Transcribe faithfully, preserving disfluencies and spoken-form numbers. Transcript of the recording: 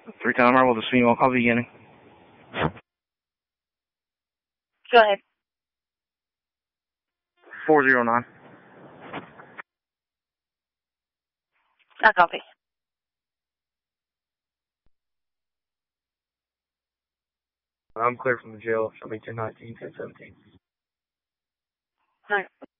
Three time Marvel, this female call beginning. Go ahead. Four zero nine. I copy. I'm clear from the jail. Show me ten nineteen, ten seventeen. All right.